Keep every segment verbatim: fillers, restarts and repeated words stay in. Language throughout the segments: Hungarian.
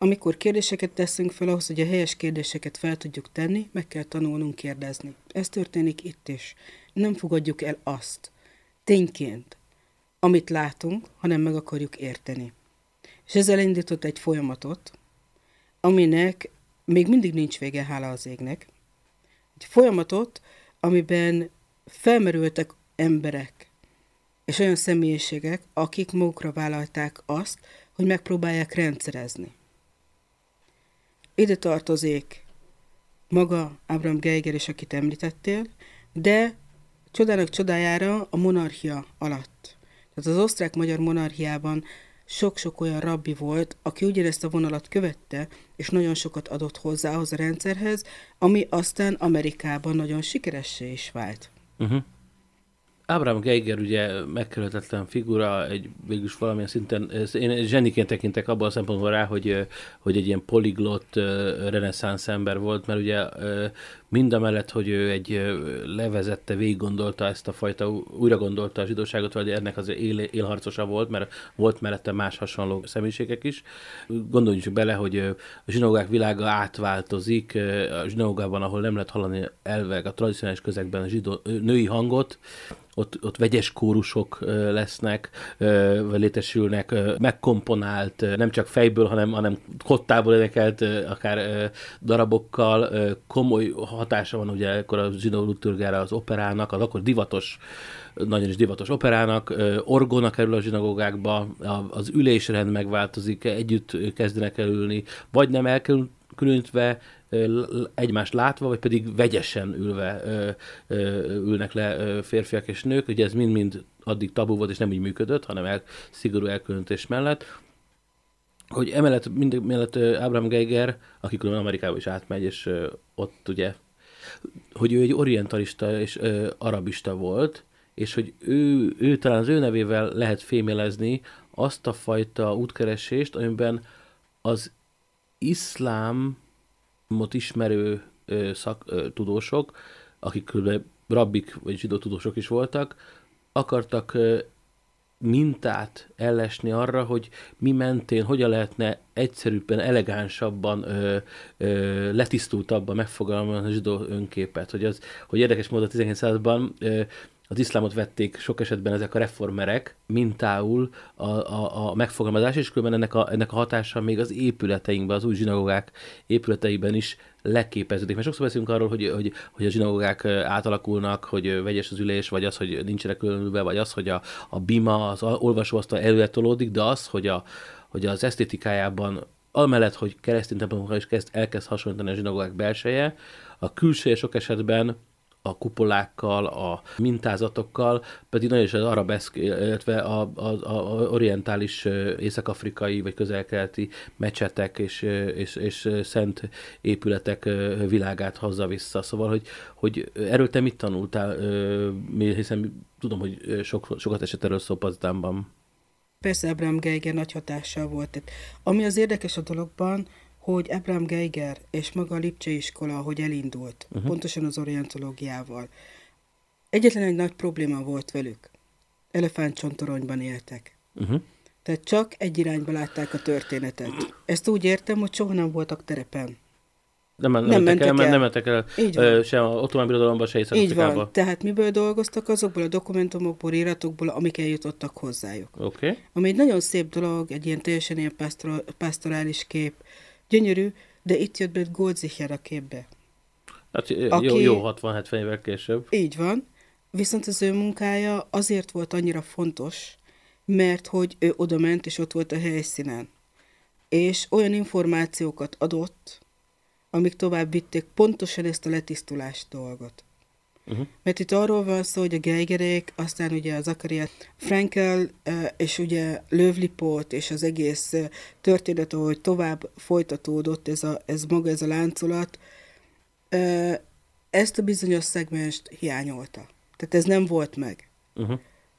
Amikor kérdéseket teszünk fel, ahhoz, hogy a helyes kérdéseket fel tudjuk tenni, meg kell tanulnunk kérdezni. Ez történik itt is. Nem fogadjuk el azt tényként, amit látunk, hanem meg akarjuk érteni. És ezzel indított egy folyamatot, aminek még mindig nincs vége, hála az égnek. Egy folyamatot, amiben felmerültek emberek, és olyan személyiségek, akik magukra vállalták azt, hogy megpróbálják rendszerezni. Ide tartozik maga Abraham Geiger is, akit említettél, de csodának csodájára a monarchia alatt. Tehát az osztrák-magyar monarchiában sok-sok olyan rabbi volt, aki ugyanezt a vonalat követte, és nagyon sokat adott hozzá ahhoz a rendszerhez, ami aztán Amerikában nagyon sikeressé is vált. Uh-huh. Abraham Geiger ugye megkerülhetetlen figura, egy, végülis valamilyen szinten, én zseniként tekintek abban a szempontból rá, hogy, hogy egy ilyen poliglott reneszánsz ember volt, mert ugye mindamellett, hogy ő egy levezette, végiggondolta ezt a fajta, újra gondolta a zsidóságot, vagy ennek az él, élharcosa volt, mert volt mellette más hasonló személyiségek is. Gondoljunk bele, hogy a zsinagógák világa átváltozik, a zsinagógában, ahol nem lehet hallani elvek a tradicionális közegben a zsidó, női hangot, Ott, ott vegyes kórusok lesznek, vagy létesülnek, megkomponált, nem csak fejből, hanem, hanem kottából énekelt, akár darabokkal. Komoly hatása van ugye akkor a zsidó liturgiára az operának, az akkor divatos, nagyon is divatos operának, orgona kerül a zsinagógákba, az ülésrend megváltozik, együtt kezdenek elülni, vagy nem elkülönítve, egymást látva, vagy pedig vegyesen ülve ö, ö, ülnek le ö, férfiak és nők. Ugye ez mind-mind addig tabu volt, és nem így működött, hanem el, szigorú elkülönítés mellett. Hogy emellett, mind, mellett Abraham Geiger, aki különben Amerikába is átmegy, és ö, ott ugye, hogy ő egy orientalista és ö, arabista volt, és hogy ő, ő talán az ő nevével lehet fémjelezni azt a fajta útkeresést, amiben az iszlám mot ismerő ö, szak, ö, tudósok, akik kb. Rabbik vagy zsidó tudósok is voltak, akartak ö, mintát ellesni arra, hogy mi mentén hogyan lehetne egyszerűbben, elegánsabban, ö, ö, letisztultabban megfogalmazni a zsidó önképet. Hogy, az, hogy érdekes módon a tizenkilencedik században ö, az iszlámot vették sok esetben ezek a reformerek mintául a, a, a megfogalmazás, és különben ennek a, ennek a hatása még az épületeinkben, az új zsinagógák épületeiben is leképeződik. Mert sokszor beszélünk arról, hogy, hogy, hogy a zsinagógák átalakulnak, hogy vegyes az ülés, vagy az, hogy nincsenek különülve, vagy az, hogy a, a bima, az olvasóasztal előretolódik, de az, hogy, a, hogy az esztétikájában amellett, hogy keresztény templomokra is kezd, elkezd hasonlítani a zsinagógák belseje, a külseje sok esetben a kupolákkal, a mintázatokkal, pedig nagyon is az arabeszk, illetve a, a, a orientális észak-afrikai vagy közel-keleti mecsetek és, és, és szent épületek világát hozza vissza. Szóval, hogy, hogy erről te mit tanultál, hiszen tudom, hogy sok, sokat esett erről szó Potsdamban. Persze Abraham Geiger nagy hatással volt. Tehát, ami az érdekes a dologban, hogy Abraham Geiger és maga a Lipcsei iskola, ahogy elindult, uh-huh. pontosan az orientológiával, egyetlen egy nagy probléma volt velük. Elefántcsontoronyban éltek. Uh-huh. Tehát csak egy irányba látták a történetet. Ezt úgy értem, hogy soha nem voltak terepen. Nem, nem, nem mentek el, el. Nem mentek el ö, se a ottomán birodalomba, se Észak-Afrikába. Így van. Tehát miből dolgoztak? Azokból a dokumentumokból, iratokból, amik eljutottak hozzájuk. Okay. Ami egy nagyon szép dolog, egy ilyen teljesen ilyen pastor, pastorális kép, gyönyörű, de itt jött be Goldziher a képbe. Hát aki, jó, jó hatvan-hetven évvel később. Így van, viszont az ő munkája azért volt annyira fontos, mert hogy ő oda ment, és ott volt a helyszínen. És olyan információkat adott, amik tovább vitték pontosan ezt a letisztulás dolgot. Uh-huh. Mert itt arról van szó, hogy a Geigerék, aztán ugye a Zachariah Frankel, és ugye Löw-Lippold, és az egész történet, ahogy tovább folytatódott ez, a, ez maga ez a láncolat, ezt a bizonyos szegmenst hiányolta. Tehát ez nem volt meg. Uh-huh.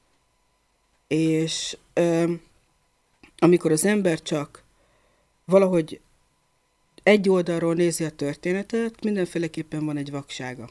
És amikor az ember csak valahogy egy oldalról nézi a történetet, mindenféleképpen van egy vaksága.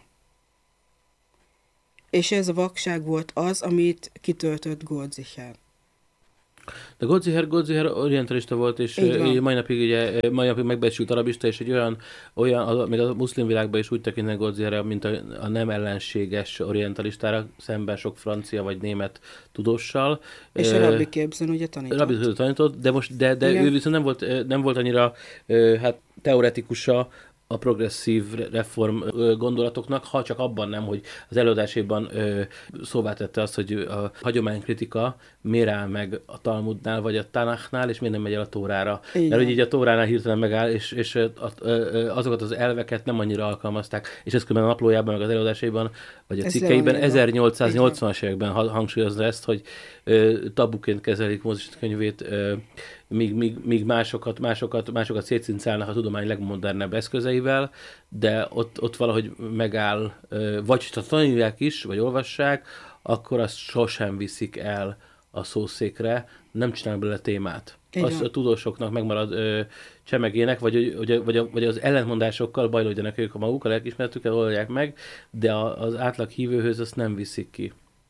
És ez a vakság volt az, amit kitöltött Goldziher. De Goldziher, Goldziher orientalista volt, és mai napig, ugye, mai napig megbecsült arabista, és egy olyan, olyan a, még a muszlim világban is úgy tekintnek Goldziherre, mint a, a nem ellenséges orientalistára, szemben sok francia vagy német tudóssal. És a rabbi képzőn ugye tanított. Rabbi képzőn tanított, de, most, de, de ő viszont nem volt, nem volt annyira hát, teoretikusa a progresszív reform gondolatoknak, ha csak abban nem, hogy az előadásében szóvá tette azt, hogy a hagyománykritika miért áll meg a Talmudnál, vagy a Tanakhnál, és miért nem megy el a Tórára. Igen. Mert hogy így a Tóránál hirtelen megáll, és, és azokat az elveket nem annyira alkalmazták, és ez különben a naplójában, meg az előadásaiban, vagy a cikkeiben ezernyolcszáznyolcvanas években hangsúlyozza ezt, hogy tabuként kezelik Mózes könyvét, míg, míg, míg másokat, másokat, másokat szétszincálnak a tudomány legmodernebb eszközeivel, de ott, ott valahogy megáll, vagy ha tanulják is, vagy olvassák, akkor azt sosem viszik el a szószékre, nem csinálnak belőle témát. Az a tudósoknak megmarad ö, csemegének, vagy, vagy, vagy, vagy az ellentmondásokkal bajlódjanak ők a maguk, a lelkiismeretükkel oldják meg, de a, az átlag hívőhöz azt nem viszik ki.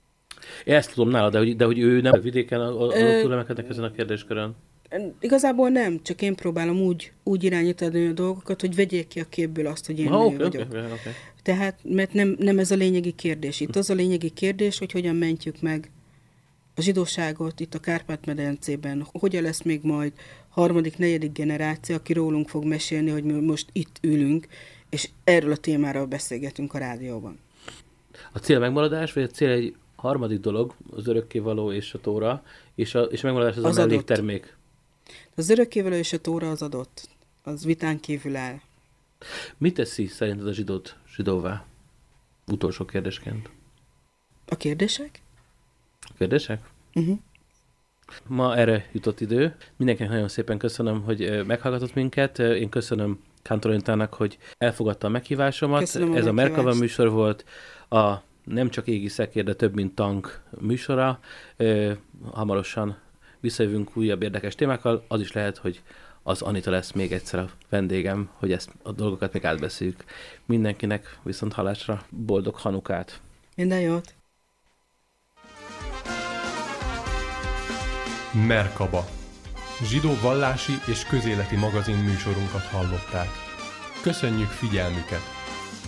Én ezt tudom nála, de hogy, de hogy ő nem vidéken adott remekednek ezen a kérdéskörön. Igazából nem, csak én próbálom úgy, úgy irányítani a dolgokat, hogy vegyék ki a képből azt, hogy én ah, nő okay, vagyok. Okay, okay. Tehát, mert nem, nem ez a lényegi kérdés. Itt az a lényegi kérdés, hogy hogyan mentjük meg a zsidóságot itt a Kárpát-medencében, hogyan lesz még majd harmadik, negyedik generáció, aki rólunk fog mesélni, hogy mi most itt ülünk, és erről a témáról beszélgetünk a rádióban. A cél megmaradás, vagy a cél egy harmadik dolog, az örökkévaló és a Tóra, és a, és a megmaradás az, az a melléktermék. Az örökkévaló és a Tóra az adott. Az vitán kívül áll. Mit teszi szerinted a zsidót zsidóvá? Utolsó kérdésként. A kérdések? A kérdések? Uh-huh. Ma erre jutott idő. Mindenkinek nagyon szépen köszönöm, hogy meghallgatott minket. Én köszönöm Kántor Anitának, hogy elfogadta a meghívásomat. Köszönöm a Ez meghívást. a Merkava műsor volt. A Nem csak égi szekér, de több, mint tank műsora. Hamarosan visszajövünk újabb érdekes témákkal. Az is lehet, hogy az Anita lesz még egyszer a vendégem, hogy ezt a dolgokat még átbeszéljük. Mindenkinek viszont hallásra boldog Hanukát. Minden jót! Merkaba. Zsidó vallási és közéleti magazin műsorunkat hallották. Köszönjük figyelmüket!